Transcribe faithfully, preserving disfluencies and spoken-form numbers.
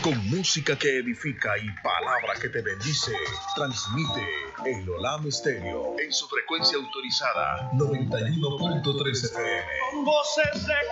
Con música que edifica y palabra que te bendice, transmite el Olam Stereo en su frecuencia autorizada noventa y uno punto tres F M. Con voces de